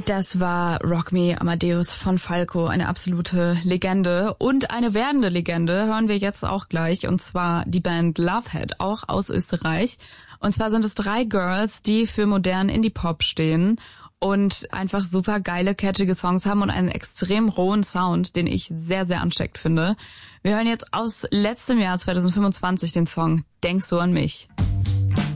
Das war Rock Me Amadeus von Falco, eine absolute Legende und eine werdende Legende hören wir jetzt auch gleich, und zwar die Band Lovehead, auch aus Österreich. Und zwar sind es 3 Girls, die für modernen Indie-Pop stehen und einfach super geile, catchige Songs haben und einen extrem rohen Sound, den ich sehr, sehr ansteckend finde. Wir hören jetzt aus letztem Jahr 2025 den Song Denkst du an mich?